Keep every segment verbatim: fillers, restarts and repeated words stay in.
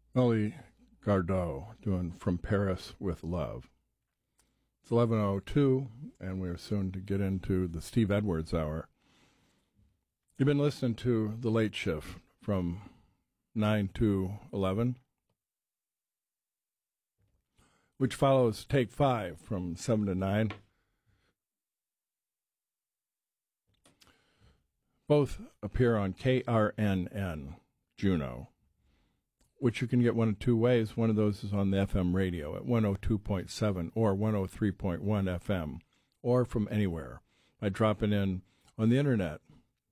Molly Gardot doing From Paris with Love. It's eleven oh two, and we're soon to get into the Steve Edwards Hour. You've been listening to The Late Shift from nine to eleven, which follows Take Five from seven to nine. Both appear on K R N N, Juneau, which you can get one of two ways. One of those is on the F M radio at one oh two point seven or one oh three point one F M, or from anywhere by dropping in on the internet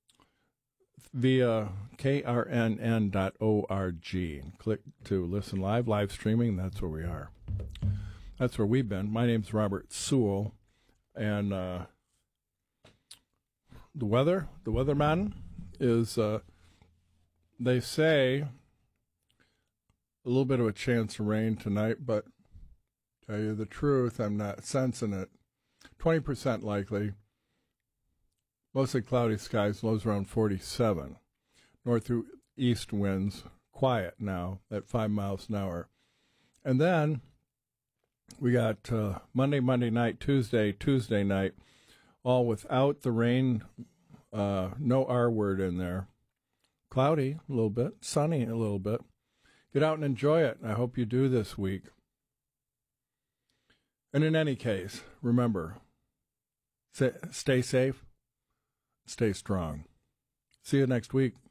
via K R N N dot org. Click to listen live, live streaming. That's where we are. That's where we've been. My name's Robert Sewell, and uh, the weather, the weatherman is, uh, they say, a little bit of a chance of rain tonight, but tell you the truth, I'm not sensing it. twenty percent likely. Mostly cloudy skies, lows around forty-seven. North through east winds, quiet now at five miles an hour. And then we got uh, Monday, Monday night, Tuesday, Tuesday night, all without the rain, uh, no R word in there. Cloudy a little bit, sunny a little bit. Get out and enjoy it. I hope you do this week. And in any case, remember, stay safe, stay strong. See you next week.